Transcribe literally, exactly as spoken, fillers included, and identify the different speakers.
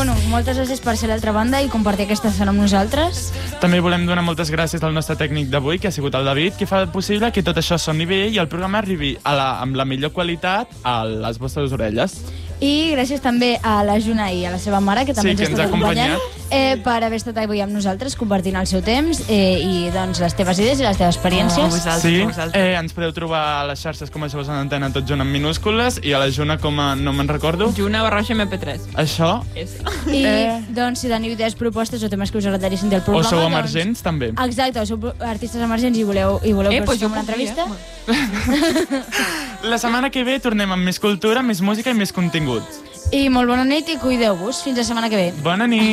Speaker 1: bueno, moltes gràcies per ser a l'altra banda i compartir aquesta estona amb nosaltres.
Speaker 2: També volem donar moltes gràcies al nostre tècnic d'avui, que ha sigut el David, que fa possible que tot això soni bé i el programa arribi a la, amb la millor qualitat a les vostres orelles.
Speaker 1: I gràcies també a la Juna i a la seva mare, que també
Speaker 2: Sí,
Speaker 1: ens,
Speaker 2: que ens
Speaker 1: està
Speaker 2: ha
Speaker 1: acompanyant,
Speaker 2: acompanyat.
Speaker 1: eh, per haver estat avui amb nosaltres, compartint el seu temps eh, i doncs, les teves idees i les teves experiències.
Speaker 3: Oh, vosaltres,
Speaker 2: Sí,
Speaker 3: vosaltres.
Speaker 2: eh, ens podeu trobar a les xarxes com a Joves en Antena, tot junt en minúscules, i a la Juna com a... no me'n recordo.
Speaker 3: Juna barra eme pe tres.
Speaker 2: Això.
Speaker 3: És.
Speaker 1: I
Speaker 2: Eh.
Speaker 1: doncs, si teniu idees, propostes o temes que us agradaria sentir al
Speaker 2: O
Speaker 1: programa...
Speaker 2: sou
Speaker 1: doncs...
Speaker 2: emergents, també.
Speaker 1: Exacte, o sou artistes emergents i voleu, i voleu
Speaker 3: Eh,
Speaker 1: que us
Speaker 3: pues jo
Speaker 1: fem una
Speaker 3: puc dir,
Speaker 1: entrevista.
Speaker 3: eh?
Speaker 2: La setmana que ve tornem amb més cultura, més música i més continguts.
Speaker 1: I molt bona nit i cuideu-vos. Fins la setmana que ve.
Speaker 2: Bona nit!